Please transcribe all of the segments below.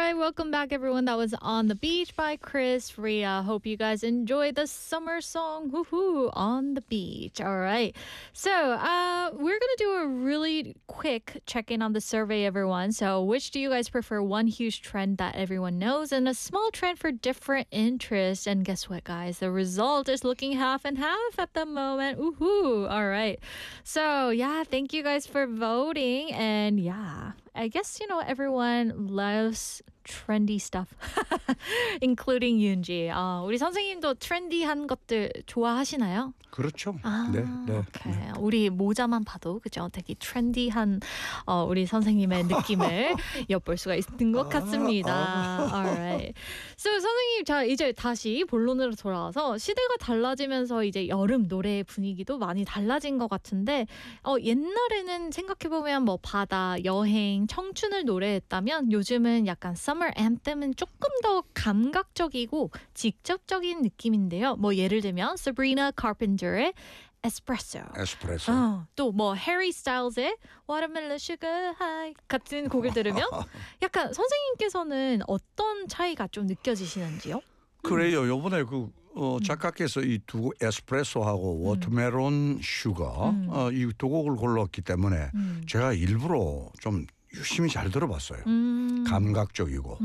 right, welcome back, everyone. That was On the Beach by Chris Ria. Hope you guys enjoyed the summer song, woohoo, On the Beach. All right. So, we're going to do a really quick check-in on the survey, everyone. So, which do you guys prefer? One huge trend that everyone knows and a small trend for different interests. And guess what, guys? The result is looking half and half at the moment. Woohoo. All right. So, yeah, thank you guys for voting. And yeah, I guess, everyone loves trendy stuff, including Yoonji. 우리 선생님도 트렌디한 것들 좋아하시나요? 그렇죠. 아, 네. 오케이. 우리 모자만 봐도 그죠? 되게 트렌디한 우리 선생님의 느낌을 엿볼 수가 있는 것 같습니다. Alright. So 선생님, 자 이제 다시 본론으로 돌아와서 시대가 달라지면서 이제 여름 노래 분위기도 많이 달라진 것 같은데 옛날에는 생각해보면 뭐 바다, 여행, 청춘을 노래했다면 요즘은 약간 Summer Anthem은 조금 더 감각적이고 직접적인 느낌인데요. 뭐 예를 들면 Sabrina Carpenter의 에스프레소. 또 뭐 해리 스타일즈의 Watermelon Sugar High 같은 곡을 들으면 약간 선생님께서는 어떤 차이가 좀 느껴지시는지요? 그래요. 요번에 작가께서 이 두 에스프레소하고 워터멜론 슈거 이 두 곡을 골랐기 때문에 제가 일부러 좀 유심히 잘 들어봤어요. 감각적이고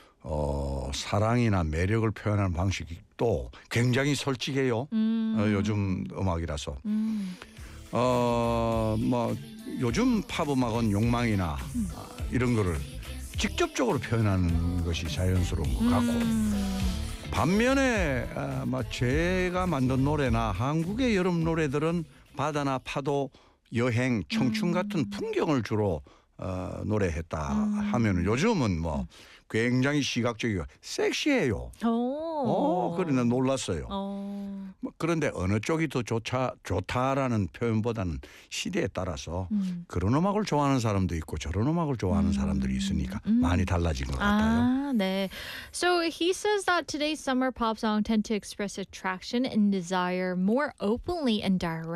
사랑이나 매력을 표현하는 방식도 굉장히 솔직해요. 요즘 음악이라서. 뭐 요즘 팝 음악은 욕망이나 이런 거를 직접적으로 표현하는 것이 자연스러운 것 같고 반면에 제가 만든 노래나 한국의 여름 노래들은 바다나 파도, 여행, 청춘 같은 풍경을 주로 노래했다 하면은 요즘은 뭐 굉장히 시각적이고 섹시해요. 그래 난 놀랐어요. 그런데 어느 쪽이 더 좋다라는 표현보다는 시대에 따라서 그런 음악을 좋아하는 사람도 있고 저런 음악을 좋아하는 사람들이 있으니까 많이 달라진 것 같아요. 네. So he says that today's summer pop songs tend to express attraction and desire more openly and direct.